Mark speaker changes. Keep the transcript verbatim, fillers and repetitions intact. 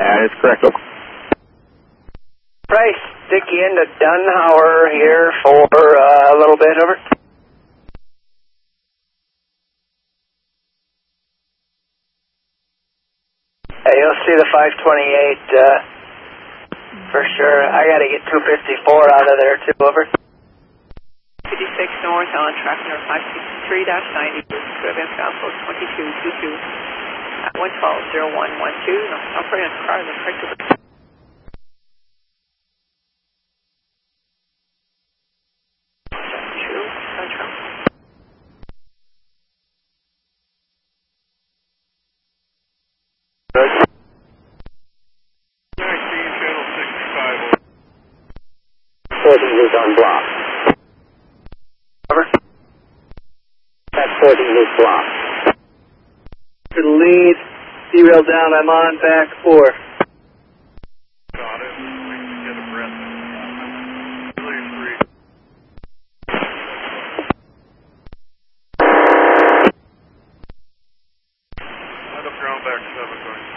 Speaker 1: That is correct.
Speaker 2: Price, Dickie into Dunhauer here for uh, a little bit, over. Hey, you'll see the five twenty-eight uh, for sure. I got to get two fifty-four out of there too, over.
Speaker 3: fifty-six north on track number five sixty-three ninety, Swift bound post twenty-two twenty-two at one twelve oh one twelve. No, operating on the car, the correct over.
Speaker 2: forty is on block. Over. That forty is block. To the lead, derail down, I'm on back four.
Speaker 4: Got it. We can get a breath. Clear three. End up ground back seven going.